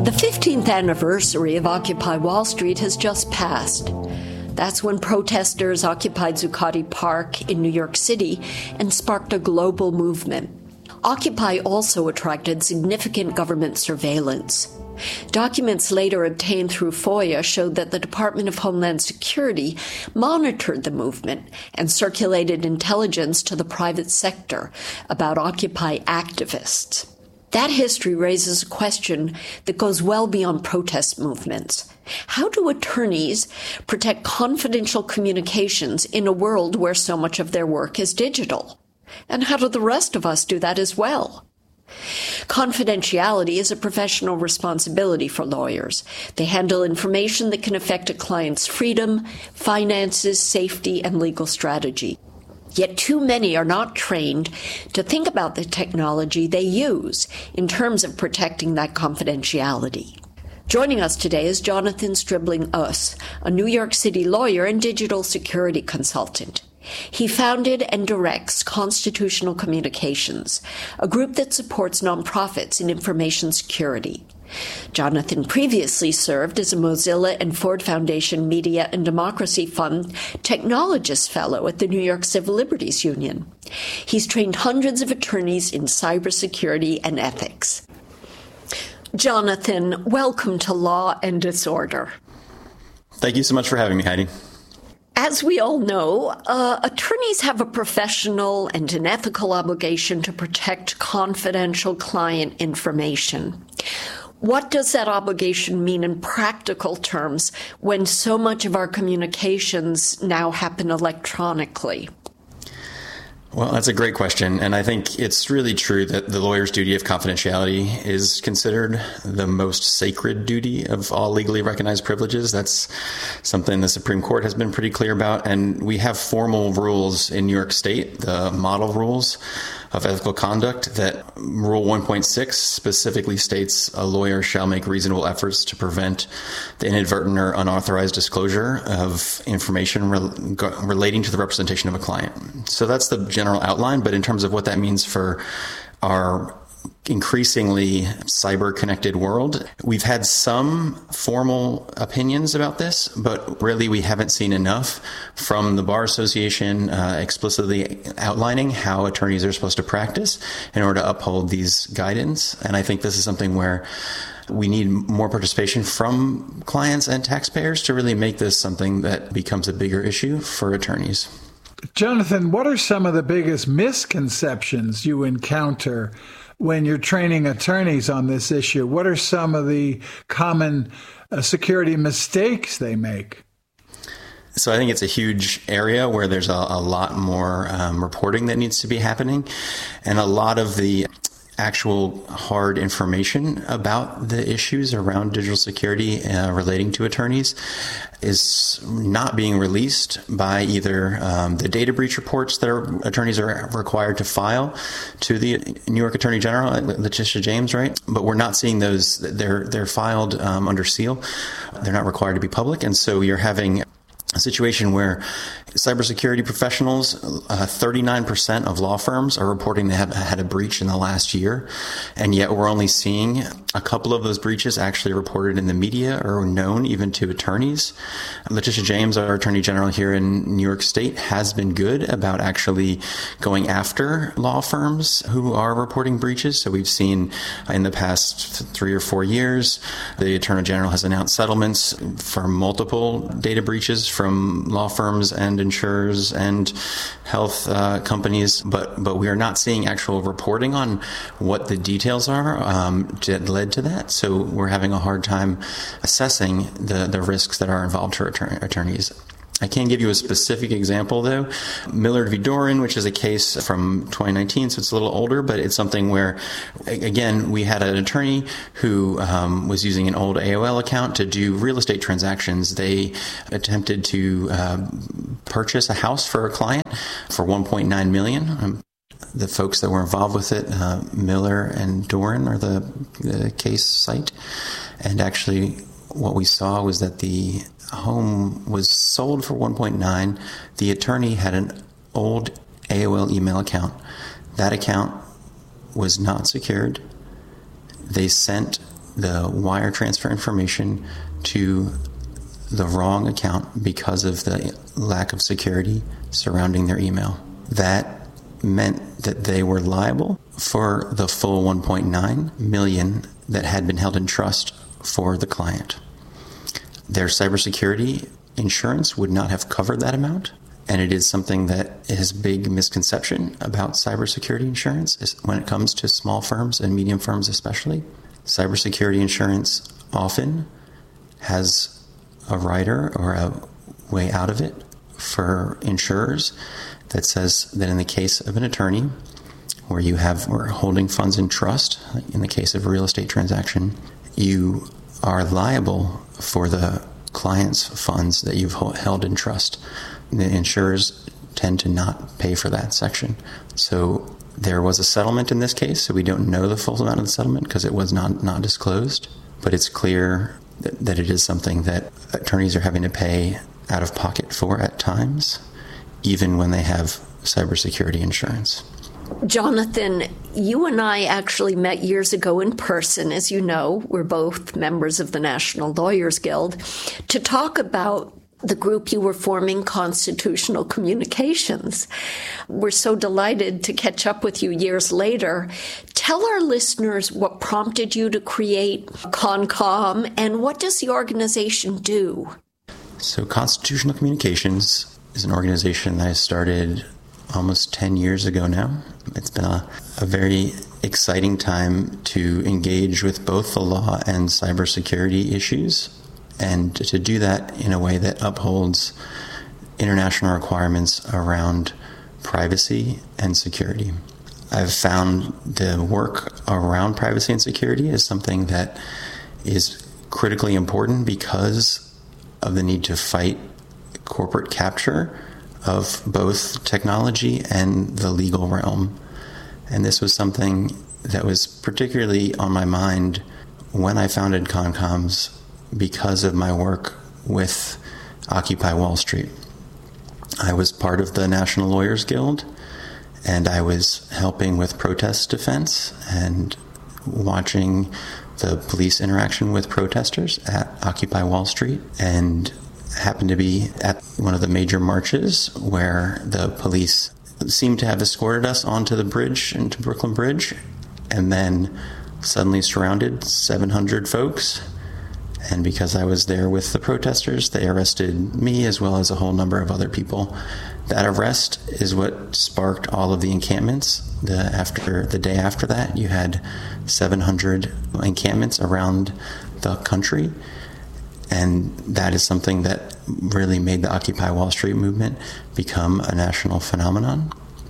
The 15th anniversary of Occupy Wall Street has just passed. That's when protesters occupied Zuccotti Park in New York City and sparked a global movement. Occupy also attracted significant government surveillance. Documents later obtained through FOIA showed that the Department of Homeland Security monitored the movement and circulated intelligence to the private sector about Occupy activists. That history raises a question that goes well beyond protest movements. How do attorneys protect confidential communications in a world where so much of their work is digital? And how do the rest of us do that as well? Confidentiality is a professional responsibility for lawyers. They handle information that can affect a client's freedom, finances, safety, and legal strategy. Yet too many are not trained to think about the technology they use in terms of protecting that confidentiality. Joining us today is Jonathan Stribling-Oss, a New York City lawyer and digital security consultant. He founded and directs Constitutional Communications, a group that supports nonprofits in information security. Jonathan previously served as a Mozilla and Ford Foundation Media and Democracy Fund Technologist Fellow at the New York Civil Liberties Union. He's trained hundreds of attorneys in cybersecurity and ethics. Jonathan, welcome to Law and Disorder. Thank you so much for having me, Heidi. As we all know, attorneys have a professional and an ethical obligation to protect confidential client information. What does that obligation mean in practical terms when so much of our communications now happen electronically? Well, that's a great question. And I think it's really true that the lawyer's duty of confidentiality is considered the most sacred duty of all legally recognized privileges. That's something the Supreme Court has been pretty clear about. And we have formal rules in New York State, the model rules of ethical conduct, that Rule 1.6 specifically states a lawyer shall make reasonable efforts to prevent the inadvertent or unauthorized disclosure of information relating to the representation of a client. So that's the general outline, but in terms of what that means for our increasingly cyber-connected world, we've had some formal opinions about this, but really we haven't seen enough from the Bar Association explicitly outlining how attorneys are supposed to practice in order to uphold these guidance. And I think this is something where we need more participation from clients and taxpayers to really make this something that becomes a bigger issue for attorneys. Jonathan, what are some of the biggest misconceptions you encounter when you're training attorneys on this issue? What are some of the common security mistakes they make? So I think it's a huge area where there's a lot more reporting that needs to be happening, and a lot of the actual hard information about the issues around digital security relating to attorneys is not being released by either the data breach reports that attorneys are required to file to the New York Attorney General, Letitia James, right? But we're not seeing those. They're filed under seal. They're not required to be public. And so you're having a situation where cybersecurity professionals, 39% of law firms are reporting they have had a breach in the last year, and yet we're only seeing a couple of those breaches actually reported in the media or known even to attorneys. Letitia James, our Attorney General here in New York State, has been good about actually going after law firms who are reporting breaches. So we've seen in the past 3 or 4 years, the Attorney General has announced settlements for multiple data breaches from law firms and insurers and health companies, but we are not seeing actual reporting on what the details are that led to that. So we're having a hard time assessing the risks that are involved for attorneys. I can't give you a specific example, though. Millard v. Doran, which is a case from 2019, so it's a little older, but it's something where, again, we had an attorney who was using an old AOL account to do real estate transactions. They attempted to purchase a house for a client for $1.9 million. The folks that were involved with it, Miller and Doran, are the case site. And actually, what we saw was that the home was sold for $1.9. The attorney had an old AOL email account. That account was not secured. They sent the wire transfer information to the wrong account because of the lack of security surrounding their email. That meant that they were liable for the full $1.9 million that had been held in trust for the client. Their cybersecurity insurance would not have covered that amount, and it is something that is a big misconception about cybersecurity insurance is when it comes to small firms and medium firms especially. Cybersecurity insurance often has a rider or a way out of it for insurers that says that in the case of an attorney where we're holding funds in trust, in the case of a real estate transaction, you are liable for the client's funds that you've held in trust. The insurers tend to not pay for that section. So there was a settlement in this case, so we don't know the full amount of the settlement because it was not disclosed, but it's clear that it is something that attorneys are having to pay out of pocket for at times, even when they have cybersecurity insurance. Jonathan, you and I actually met years ago in person. As you know, we're both members of the National Lawyers Guild, to talk about the group you were forming, Constitutional Communications. We're so delighted to catch up with you years later. Tell our listeners what prompted you to create CONCOM and what does the organization do? So Constitutional Communications is an organization that I started almost 10 years ago now. It's been a very exciting time to engage with both the law and cybersecurity issues, and to do that in a way that upholds international requirements around privacy and security. I've found the work around privacy and security is something that is critically important because of the need to fight corporate capture of both technology and the legal realm. And this was something that was particularly on my mind when I founded CONCOMS because of my work with Occupy Wall Street. I was part of the National Lawyers Guild, and I was helping with protest defense and watching the police interaction with protesters at Occupy Wall Street, and happened to be at one of the major marches where the police seemed to have escorted us onto the bridge, into Brooklyn Bridge, and then suddenly surrounded 700 folks. And because I was there with the protesters, they arrested me as well as a whole number of other people. That arrest is what sparked all of the encampments. The day after that, you had 700 encampments around the country. And that is something that really made the Occupy Wall Street movement become a national phenomenon.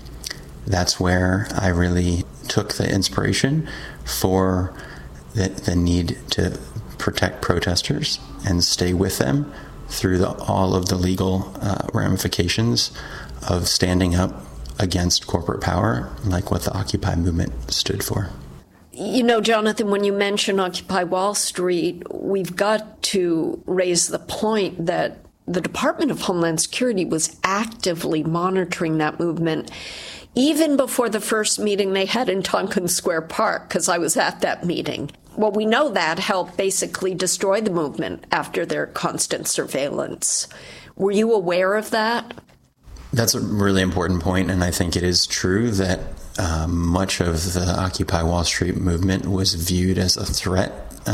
That's where I really took the inspiration for the need to protect protesters and stay with them through all of the legal ramifications of standing up against corporate power, like what the Occupy movement stood for. You know, Jonathan, when you mention Occupy Wall Street, we've got to raise the point that the Department of Homeland Security was actively monitoring that movement even before the first meeting they had in Tompkins Square Park, because I was at that meeting. Well, we know that helped basically destroy the movement after their constant surveillance. Were you aware of that? That's a really important point, and I think it is true that much of the Occupy Wall Street movement was viewed as a threat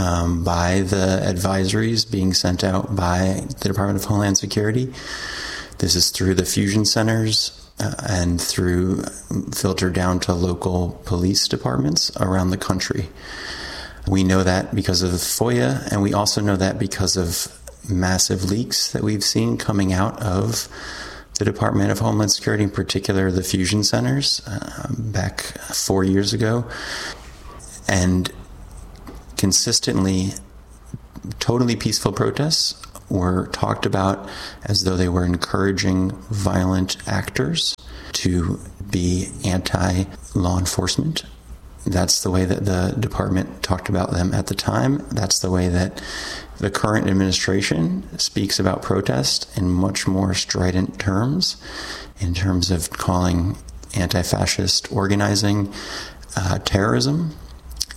by the advisories being sent out by the Department of Homeland Security. This is through the fusion centers and through filtered down to local police departments around the country. We know that because of FOIA, and we also know that because of massive leaks that we've seen coming out of the Department of Homeland Security, in particular the fusion centers, back 4 years ago. And consistently, totally peaceful protests were talked about as though they were encouraging violent actors to be anti-law enforcement. That's the way that the department talked about them at the time. That's the way that the current administration speaks about protest in much more strident terms, in terms of calling anti-fascist organizing terrorism.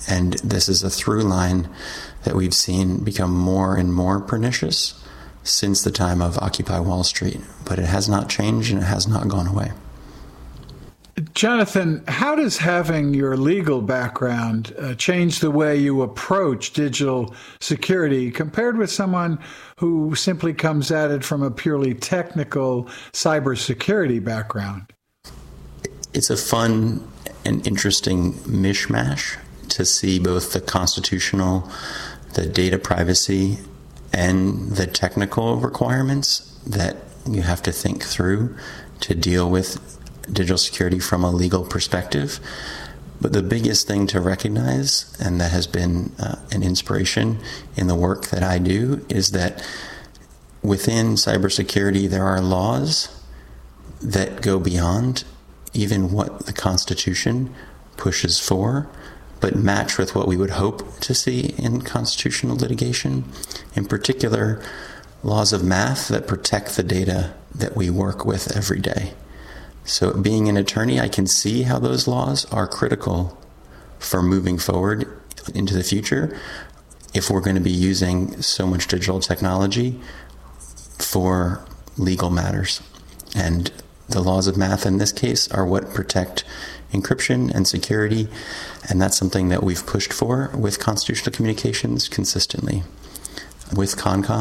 And this is a through line that we've seen become more and more pernicious since the time of Occupy Wall Street. But it has not changed and it has not gone away. Jonathan, how does having your legal background change the way you approach digital security compared with someone who simply comes at it from a purely technical cybersecurity background? It's a fun and interesting mishmash to see both the constitutional, the data privacy, and the technical requirements that you have to think through to deal with digital security from a legal perspective. But the biggest thing to recognize, and that has been an inspiration in the work that I do, is that within cybersecurity there are laws that go beyond even what the Constitution pushes for, but match with what we would hope to see in constitutional litigation. In particular, laws of math that protect the data that we work with every day. So being an attorney, I can see how those laws are critical for moving forward into the future if we're going to be using so much digital technology for legal matters. And the laws of math in this case are what protect encryption and security, and that's something that we've pushed for with constitutional communications consistently. With CONCOM,